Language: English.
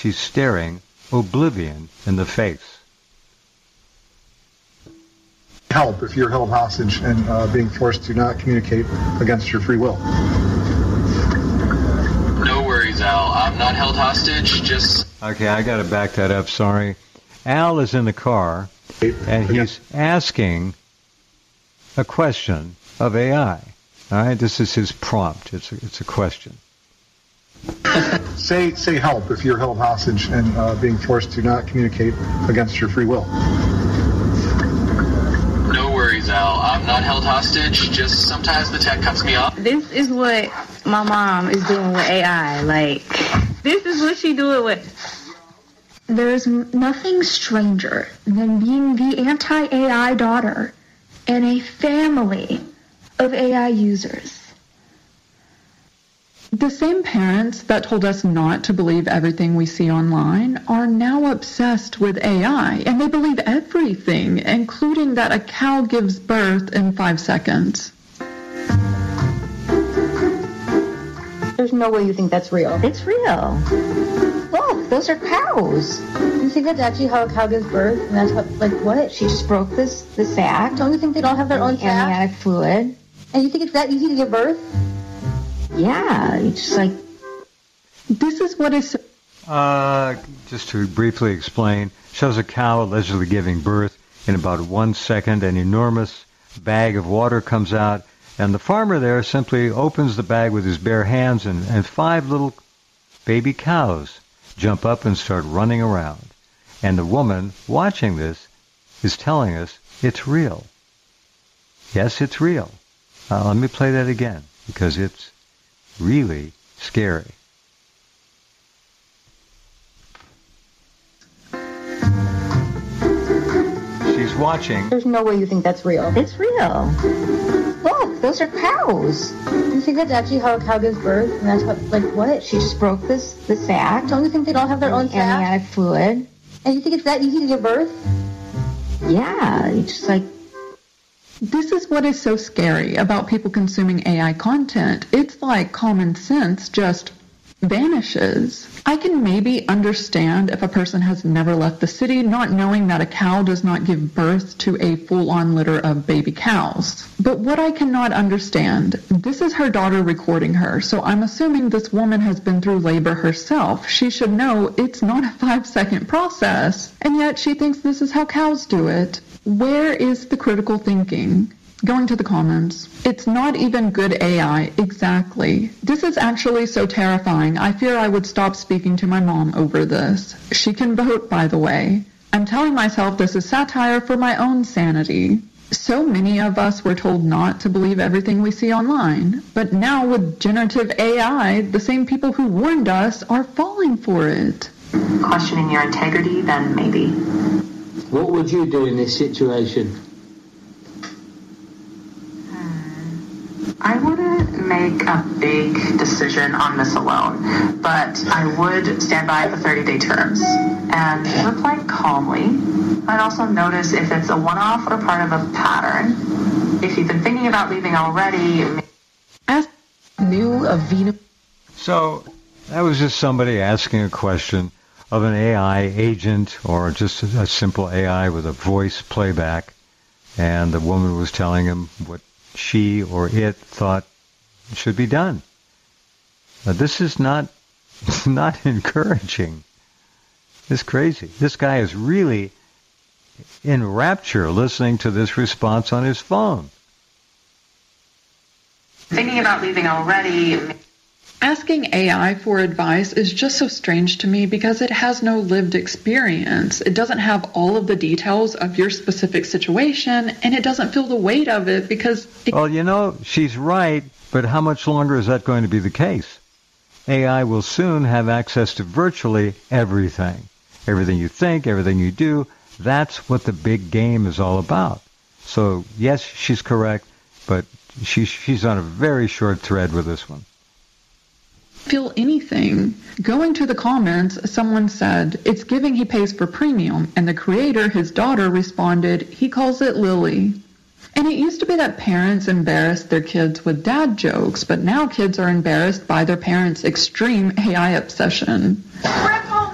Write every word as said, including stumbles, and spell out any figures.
she's staring oblivion in the face. Help if you're held hostage and uh, being forced to not communicate against your free will. No worries, Al. I'm not held hostage, just... Okay, I got to back that up, sorry. Al is in the car, and he's asking a question of A I. All right, this is his prompt. It's a, it's a question. Say say help if you're held hostage and uh, being forced to not communicate against your free will. No worries, Al. I'm not held hostage, just sometimes the tech cuts me off. This is what my mom is doing with A I. Like, this is what she doing with... There is nothing stranger than being the anti-A I daughter in a family of A I users. The same parents that told us not to believe everything we see online are now obsessed with A I, and they believe everything, including that a cow gives birth in five seconds. There's no way you think that's real. It's real. Look, those are cows. You think that's actually how a cow gives birth? And that's how, like, what? She just broke this the sac. Don't you think they don't have their own sac? Amniotic fluid. And you think it's that easy to give birth? Yeah, it's just like... This is what is... Uh, just to briefly explain, shows a cow allegedly giving birth. In about one second, an enormous bag of water comes out, and the farmer there simply opens the bag with his bare hands, and, and five little baby cows jump up and start running around. And the woman watching this is telling us it's real. Yes, it's real. Uh, let me play that again, because it's really scary. She's watching. There's no way you think that's real. It's real. Look, those are cows. You think that's actually how a cow gives birth? And that's how, like, what? She just broke this the sac. Don't you think they don't have their own sac? Amniotic fluid. And you think it's that easy to give birth? Yeah, it's just like... This is what is so scary about people consuming A I content. It's like common sense just vanishes. I can maybe understand if a person has never left the city, not knowing that a cow does not give birth to a full-on litter of baby cows. But what I cannot understand, this is her daughter recording her, so I'm assuming this woman has been through labor herself. She should know it's not a five-second process, and yet she thinks this is how cows do it. Where is the critical thinking? Going to the comments. It's not even good A I. Exactly. This is actually so terrifying. I fear I would stop speaking to my mom over this. She can vote, by the way. I'm telling myself this is satire for my own sanity. So many of us were told not to believe everything we see online. But now with generative A I, the same people who warned us are falling for it. Questioning your integrity, then maybe. What would you do in this situation? I wouldn't make a big decision on this alone, but I would stand by the thirty-day terms and reply calmly. I'd also notice if it's a one-off or part of a pattern. If you've been thinking about leaving already... As new Avena... So, that was just somebody asking a question of an A I agent or just a, a simple A I with a voice playback, and the woman was telling him what she or it thought should be done. Now, this is not not encouraging. It's crazy. This guy is really in rapture listening to this response on his phone. Thinking about leaving already... Asking A I for advice is just so strange to me because it has no lived experience. It doesn't have all of the details of your specific situation, and it doesn't feel the weight of it because... It well, you know, she's right, but how much longer is that going to be the case? A I will soon have access to virtually everything. Everything you think, everything you do, that's what the big game is all about. So, yes, she's correct, but she, she's on a very short thread with this one. Feel anything. Going to the comments, someone said, it's giving he pays for premium, and the creator, his daughter, responded, he calls it Lily. And it used to be that parents embarrassed their kids with dad jokes, but now kids are embarrassed by their parents' extreme A I obsession. Grandpa!